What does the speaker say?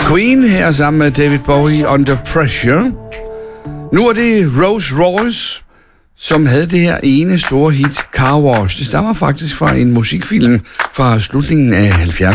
Queen her sammen med David Bowie, Under Pressure. Nu er det Rolls Royce, som havde det her ene store hit, Car Wash. Det stammer faktisk fra en musikfilm fra slutningen af 70'erne.